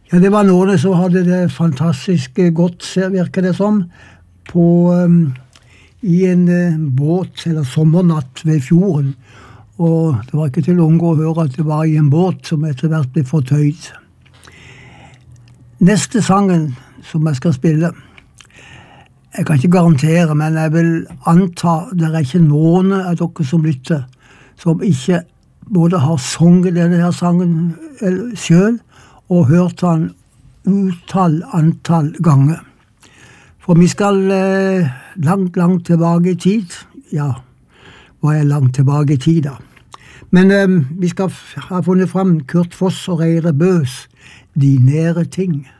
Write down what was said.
Ja, det var noen som hadde det fantastisk godt, virker det som, i en båt, eller sommernatt ved fjorden. Og det var ikke til å unngå å høre at det var i en båt som etter hvert ble fortøyd. Neste sangen som jeg skal spille, jeg kan ikke garantere, men jeg vil anta det er ikke noen av dere som lytter, som ikke både har sunget denne her sangen selv, og hørt han antall ganger. For vi skal langt tilbake i tid. Ja, hva er langt tilbake i tid da? Men vi skal ha funnet frem Kurt Foss og Reire Bøs, De nære ting.